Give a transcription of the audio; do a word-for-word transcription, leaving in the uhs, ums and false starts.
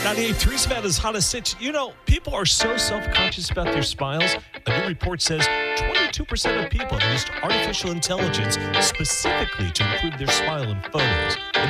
ninety-eight point three Savannah's hottest hits. You know, people are so self-conscious about their smiles. A new report says twenty-two percent of people have used artificial intelligence specifically to improve their smile in photos.